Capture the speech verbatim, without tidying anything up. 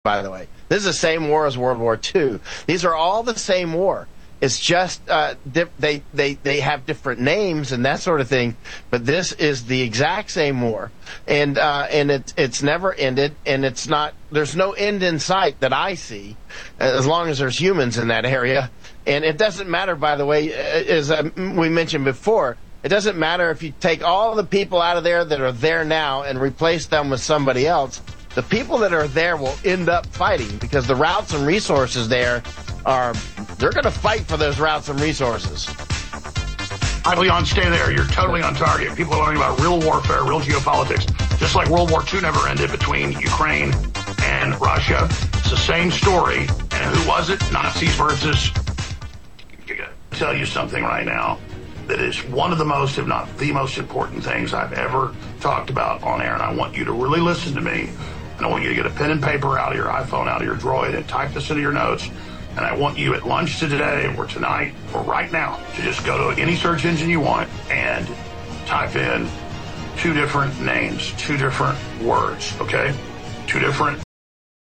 by the way. This is the same war as World War Two. These are all the same war. It's just uh, di- they, they, they have different names and that sort of thing, but this is the exact same war. And uh, and it, it's never ended, and it's not, there's no end in sight that I see, as long as there's humans in that area. And it doesn't matter, by the way, as uh, we mentioned before, it doesn't matter if you take all the people out of there that are there now and replace them with somebody else. The people that are there will end up fighting, because the routes and resources there are, they're going to fight for those routes and resources. All right, Leon, stay there. You're totally on target. People are learning about real warfare, real geopolitics. Just like World War Two never ended between Ukraine and Russia. It's the same story. And who was it? Nazis versus... I'll tell you something right now that is one of the most, if not the most important things I've ever talked about on air. And I want you to really listen to me. And I want you to get a pen and paper out of your iPhone, out of your Droid, and type this into your notes. And I want you at lunch today or tonight or right now to just go to any search engine you want and type in two different names, two different words, okay? Two different